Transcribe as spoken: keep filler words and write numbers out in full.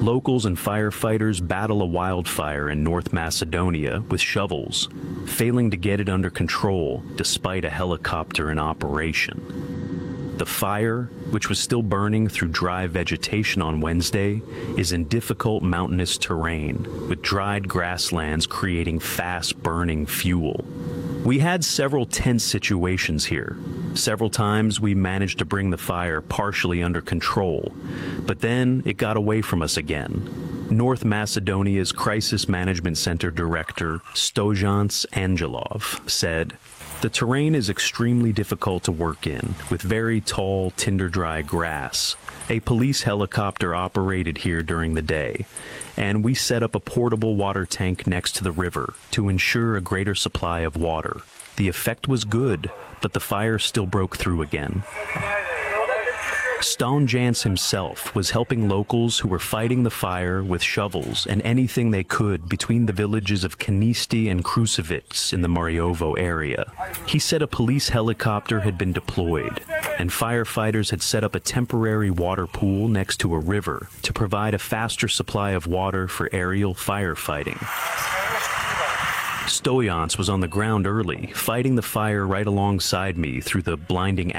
Locals and firefighters battle a wildfire in North Macedonia with shovels, failing to get it under control despite a helicopter in operation. The fire, which was still burning through dry vegetation on Wednesday, is in difficult mountainous terrain, with dried grasslands creating fast-burning fuel. We had several tense situations here. Several times we managed to bring the fire partially under control, but then it got away from us again. North Macedonia's Crisis Management Center Director, Stojans Angelov, said, "The terrain is extremely difficult to work in, with very tall, tinder-dry grass. A police helicopter operated here during the day, and we set up a portable water tank next to the river to ensure a greater supply of water. The effect was good, but the fire still broke through again." Stojans himself was helping locals who were fighting the fire with shovels and anything they could between the villages of Kanisti and Kruševice in the Mariovo area. He said a police helicopter had been deployed, and firefighters had set up a temporary water pool next to a river to provide a faster supply of water for aerial firefighting. Stojans was on the ground early, fighting the fire right alongside me through the blinding